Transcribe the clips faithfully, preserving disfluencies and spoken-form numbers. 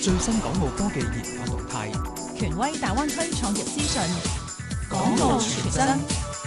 最新港澳科技研發動態， 權威大灣區創業資訊，港澳傳真。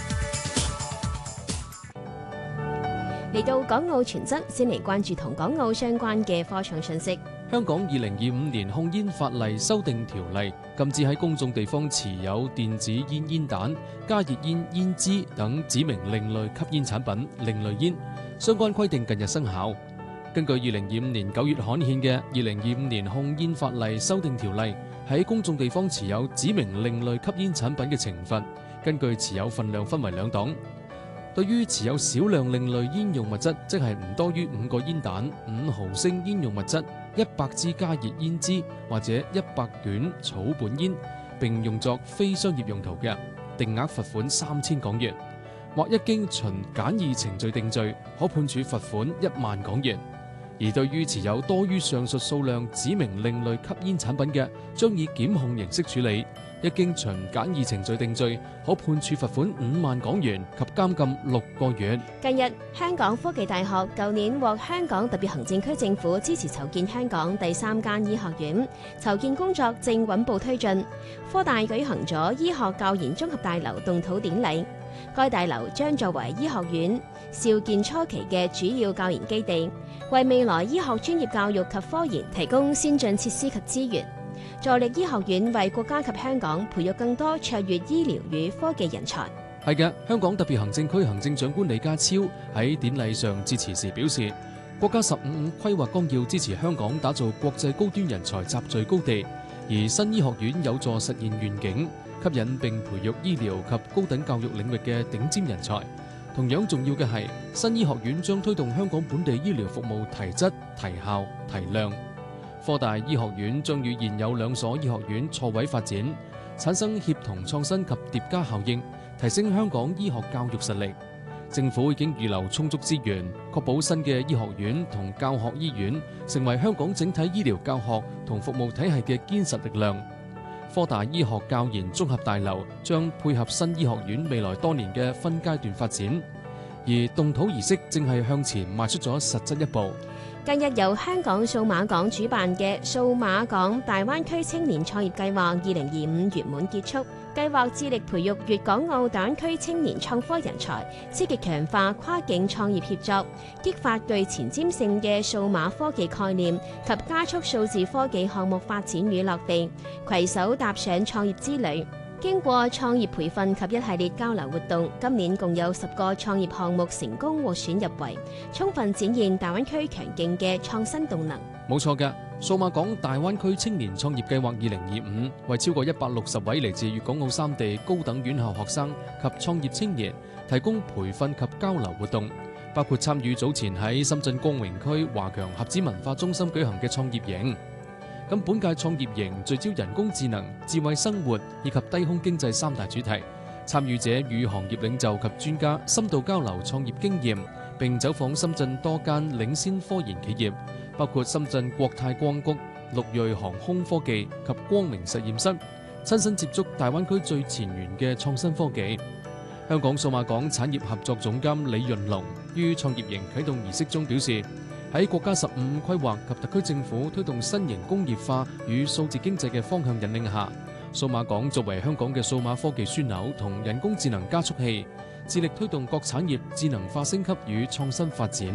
嚟到港澳傳真，先嚟關注同港澳相關嘅科創信息。 香港二零二五年控煙法例修訂條例禁止喺公眾地方持有電子煙煙彈、加熱煙煙支等指明另類吸煙產品、另類煙。相關規定近日生效。根據二零二五年九月刊憲嘅《二零二五年控煙法例修訂條例》，喺公眾地方持有指明另類吸煙產品嘅懲罰，根據持有份量分為兩檔。對於持有少量另類煙用物質，即係唔多於五個煙彈、五毫升煙用物質、一百支加熱煙支或者一百卷草本煙，並用作非商業用途嘅，定額罰款三千港元，或一經循簡易程序定罪，可判處罰款一萬港元。而對於持有多於上述數量指明另類吸煙產品嘅，將以檢控形式處理。一經循簡易程序定罪，可判處罰款五萬港元及監禁六個月。 近日，香港科技大學舊年獲香港特別行政區政府支持籌建香港第三間醫學院，籌建工作正穩步推進。科大舉行咗醫學教研綜合大樓動土典禮，該大樓將作為醫學院兆建初期嘅主要教研基地，為未來醫學專業教育及科研提供先進設施及資源。助力醫學院為國家及香港培育更多卓越醫療與科技人才。 係嘅，香港特別行政區行政長官李家超喺典禮上致辭時表示，國家十五五規劃綱要支持香港打造國際高端人才集聚高地，而新醫學院有助實現願景，吸引並培育醫療及高等教育領域嘅頂尖人才。同樣重要嘅係，新醫學院將推動香港本地醫療服務提質、提效、提量。科大醫學院將與現有兩所醫學院錯位發展，產生協同創新及疊加效應，提升香港醫學教育實力。政府已經預留充足資源，確保新嘅醫學院同教學醫院成為香港整體醫療教學同服務體系嘅堅實力量。科大醫學教研綜合大樓將配合新醫學院未來多年嘅分階段發展，而動土儀式正係向前邁出咗實質一步。 近日由香港數碼港主辦嘅數碼港大灣區青年創業計劃二零二五圓滿結束。計劃致力培育粵港澳大灣區青年創科人才，積極強化跨境創業協作，激發具前瞻性嘅數碼科技概念及加速數字科技項目發展與落地，攜手踏上創業之旅。經過創業培訓及一系列交流活動，今年共有十個創業項目成功獲選入圍，充分展現大灣區強勁嘅創新動能。 冇錯嘅，數碼港大灣區青年創業計劃二零二五為超過一百六十位嚟自粵港澳三地高等院校學生及創業青年提供培訓及交流活動，包括參與早前喺深圳光榮區華強盒子文化中心舉行嘅創業營。咁本屆創業營聚焦人工智能、智慧生活以及低空經濟三大主題，參與者與行業領袖及專家深度交流創業經驗，並走訪深圳多間領先科研企業，包括深圳國泰光谷、陸睿航空科技及光明實驗室，親身接觸大灣區最前沿嘅創新科技。香港數碼港產業合作總監李潤龍於創業營啟動儀式中表示，喺國家十五五規劃及特區政府推動新型工業化與數字經濟嘅方向引領下，數碼港作為香港嘅數碼科技樞紐同人工智能加速器，致力推動各產業智能化升級與創新發展。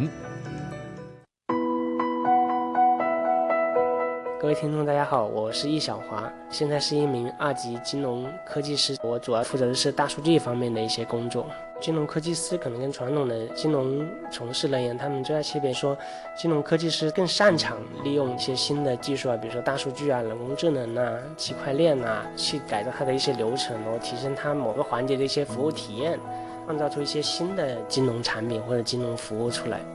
各位聽眾大家好，我是易小華，現在是一名二級金融科技師，我主要負責的是大數據方面的一些工作。金融科技師可能跟傳統的金融從事人員，他們最大區別說，金融科技師更擅長利用一些新的技術啊，比如說大數據啊、人工智能啊、區塊鏈啊，去改造它的一些流程，然後提升它某個環節的一些服務體驗，創造出一些新的金融產品或者金融服務出來。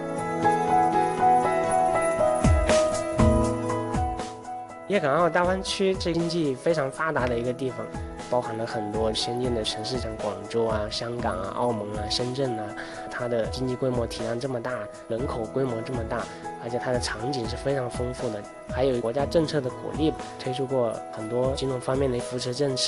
粵港澳大灣區是經濟非常發達的一個地方，包含了很多先進的城市，像廣州啊、香港啊、澳門啊、深圳啊，它的經濟規模體量這麼大，人口規模這麼大，而且它的場景是非常豐富的，還有國家政策的鼓勵，推出過很多金融方面的扶持政策。